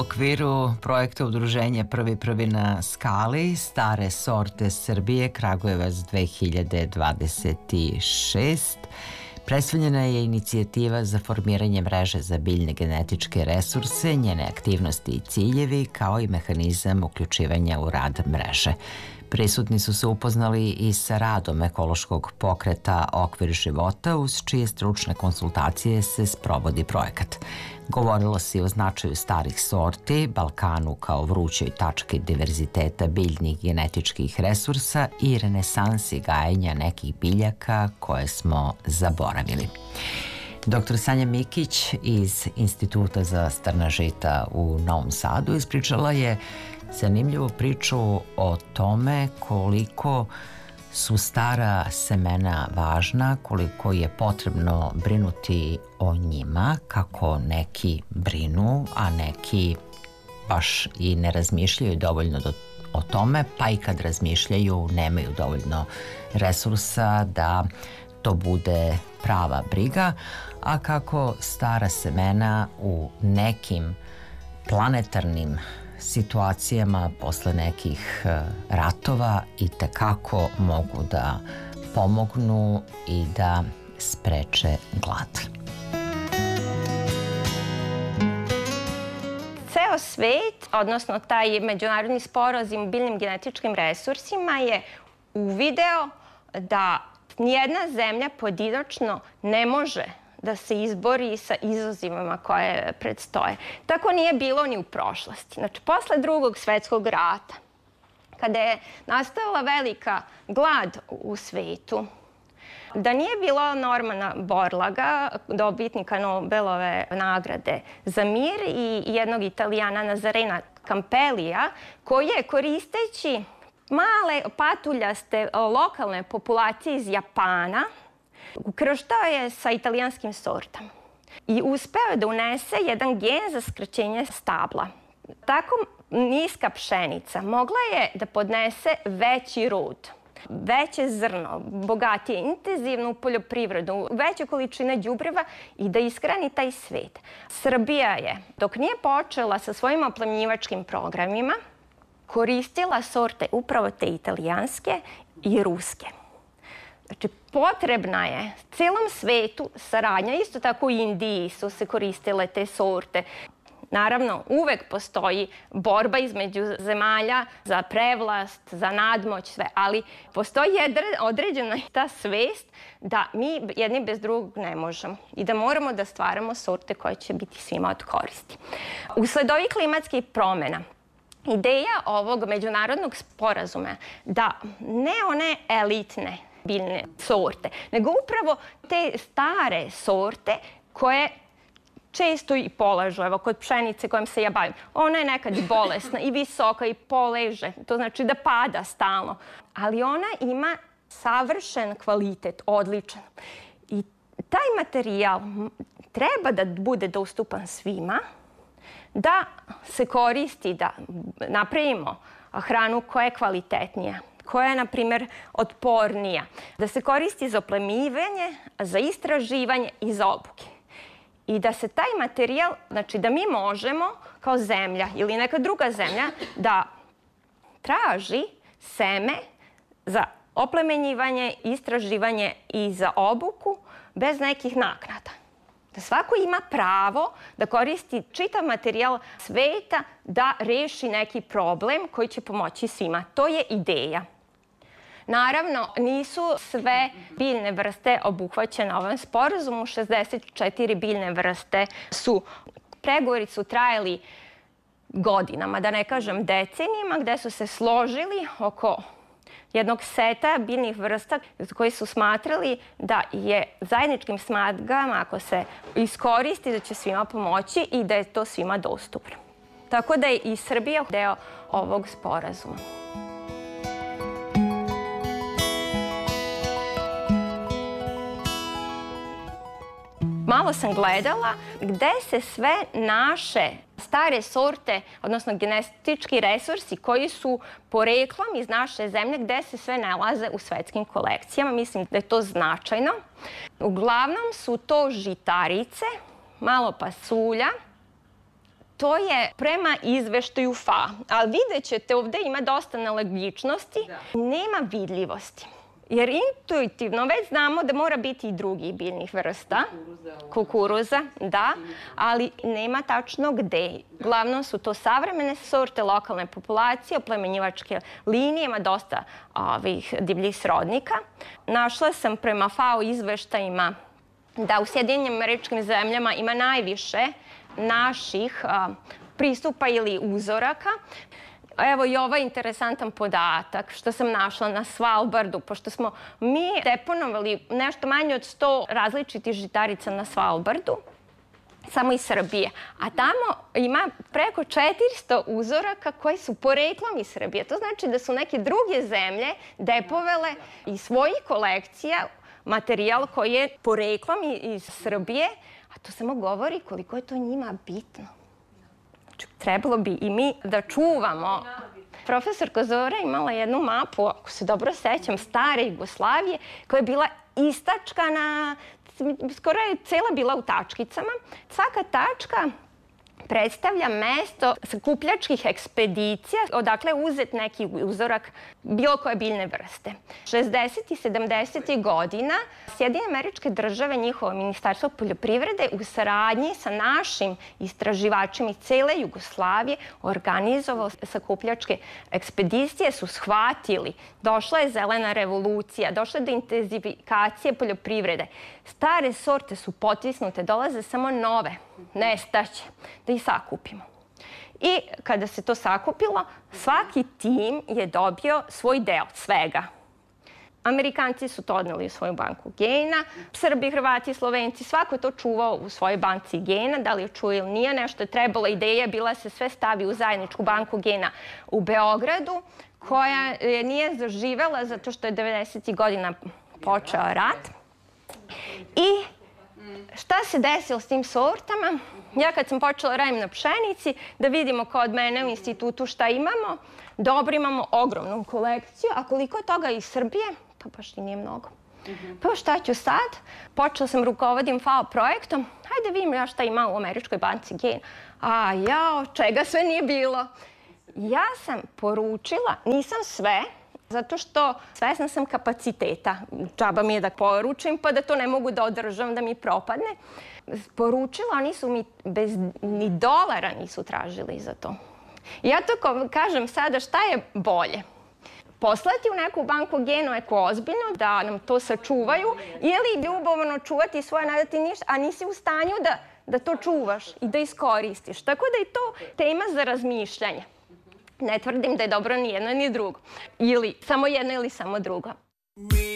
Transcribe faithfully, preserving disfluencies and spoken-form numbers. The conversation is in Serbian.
okviru projekta udruženja Prvi prvi na skali Stare sorte Srbije Kragujevac dve hiljade dvadeset šest predstavljena je inicijativa za formiranje mreže za biljne genetičke resurse, njene aktivnosti i ciljevi, kao i mehanizam uključivanja u rad mreže. Prisutni su se upoznali i sa radom ekološkog pokreta Okvir života, uz čije stručne konsultacije se sprovodi projekat. Govorilo se i o značaju starih sorti, Balkanu kao vrućoj tački diverziteta biljnih genetičkih resursa i renesansi gajenja nekih biljaka koje smo zaboravili. Doktor Sanja Mikić iz Instituta za strna žita u Novom Sadu ispričala je zanimljivu priču o tome koliko su stara semena važna, koliko je potrebno brinuti o njima, kako neki brinu, a neki baš i ne razmišljaju dovoljno do, o tome, pa i kad razmišljaju nemaju dovoljno resursa da to bude prava briga, a kako stara semena u nekim planetarnim situacijama posle nekih ratova i tekako mogu da pomognu i da spreče glad. Ceo svet, odnosno taj međunarodni sporazum o biljnim genetičkim resursima je uvideo da nijedna zemlja pojedinačno ne može da se izbori sa izazovima koje predstoje. Tako nije bilo ni u prošlosti. Znači, posle drugog svetskog rata, kada je nastala velika glad u svetu, da nije bilo Normana Borlaga, dobitnika Nobelove nagrade za mir, i jednog Italijana Nazarena Campellija, koji je koristeći male patuljaste lokalne populacije iz Japana ukrštao je sa italijanskim sortama i uspeo je da unese jedan gen za skraćenje stabla. Tako niska pšenica mogla je da podnese veći rod, veće zrno, bogatije, intenzivnu poljoprivredu, veće količine đubriva i da ishrani taj svet. Srbija je, dok nije počela sa svojim oplemenjivačkim programima, koristila sorte upravo te italijanske i ruske. Znači, potrebna je celom svetu saradnja, isto tako i u Indiji su se koristile te sorte. Naravno, uvek postoji borba između zemalja za prevlast, za nadmoć, sve, ali postoji određena ta svest da mi jedni bez drugog ne možemo i da moramo da stvaramo sorte koje će biti svima od koristi. Usled ovih klimatskih promena, ideja ovog međunarodnog sporazuma da ne one elitne biljne sorte, nego upravo te stare sorte koje često i polažu. Evo, kod pšenice kojom se ja bavim, ona je nekad bolesna i visoka i poleže, to znači da pada stalno, ali ona ima savršen kvalitet, odličan. I taj materijal treba da bude dostupan svima, da se koristi, da napravimo hranu koja je kvalitetnija, koja je, na primjer, otpornija, da se koristi za oplemenjivanje, za istraživanje i za obuke. I da se taj materijal, znači da mi možemo kao zemlja ili neka druga zemlja da traži seme za oplemenjivanje, istraživanje i za obuku bez nekih naknada. Da svako ima pravo da koristi čitav materijal sveta da reši neki problem koji će pomoći svima. To je ideja. Naravno, nisu sve biljne vrste obuhvaćene ovim sporazumom. šezdeset četiri biljne vrste su, pregovori su trajali godinama, da ne kažem decenijama, gde su se složili oko jednog seta biljnih vrsta koji su smatrali da je zajedničkim snagama, ako se iskoristi, da će svima pomoći i da je to svima dostupno. Tako da je i Srbija deo ovog sporazuma. Malo sam gledala gde se sve naše stare sorte, odnosno genetički resursi koji su poreklom iz naše zemlje, gde se sve nalaze u svetskim kolekcijama. Mislim da je to značajno. Uglavnom su to žitarice, malo pasulja, To je prema izveštaju F A O, ali vidjet ćete ovde ima dosta nelogičnosti, nema vidljivosti. Jer intuitivno već znamo da mora biti i drugih biljnih vrsta, kukuruza, da, ali nema tačno gde. Glavno su to savremene sorte, lokalne populacije, oplemenjivačke linije, ima dosta ovih divljih srodnika. Našla sam prema F A O izveštajima da u Sjedinjenim Američkim Zemljama ima najviše naših pristupa ili uzoraka. Evo i ovaj interesantan podatak što sam našla na Svalbardu, pošto smo mi deponovali nešto manje od sto različitih žitarica na Svalbardu, samo iz Srbije. A tamo ima preko četiristo uzoraka koji su poreklom iz Srbije. To znači da su neke druge zemlje depovele iz svojih kolekcija materijal koji je poreklom iz Srbije, a to samo govori koliko je to njima bitno. Trebalo bi i mi da čuvamo. Profesorka Zora imala jednu mapu, ako se dobro sećam, stare Jugoslavije, koja je bila istačkana, skoro je cela bila u tačkicama. Svaka tačka predstavlja mesto sakupljačkih ekspedicija, odakle je uzet neki uzorak bilo koje biljne vrste. šezdesetih i sedamdesetih godina Sjedinjene Američke Države, njihovo ministarstvo poljoprivrede u saradnji sa našim istraživačima iz cele Jugoslavije organizovalo sakupljačke ekspedicije, su shvatili. Došla je zelena revolucija, došla je do intenzifikacije poljoprivrede. Stare sorte su potisnute, dolaze samo nove, nestaće, da ih sakupimo. I kada se to sakupilo, svaki tim je dobio svoj deo svega. Amerikanci su to odneli u svoju banku gena, Srbi, Hrvati, Slovenci, svako je to čuvao u svojoj banci gena, da li je čuo ili nije, nešto je trebalo, ideja bila se sve stavi u zajedničku banku gena u Beogradu, koja nije zaživela zato što je devedesetih godina počeo rat. I šta se desilo s tim sortama? Ja kad sam počela radim na pšenici, da vidimo kod mene u institutu šta imamo, dobro imamo ogromnu kolekciju, a koliko je toga iz Srbije? Pa baš i nije mnogo. Pa šta ću sad? Počela sam rukovodim F A O projektom, hajde vidim ja šta ima u Američkoj banci gena. A jao, čega sve nije bilo? Ja sam poručila, nisam sve, zato što svesna sam kapaciteta. Džaba mi je da poručim, pa da to ne mogu da održam, da mi propadne. Poručila, oni su mi bez ni dolara nisu tražili za to. Ja to kažem sada šta je bolje. Poslati u neku banku gena neku ozbiljnu, da nam to sačuvaju, ili ljubomorno čuvati svoje, ne dati ništa, a nisi u stanju da, da to čuvaš i da iskoristiš. Tako da je to tema za razmišljanje. Ne tvrdim da je dobro ni jedno ni drugo. Ili samo jedno ili samo drugo.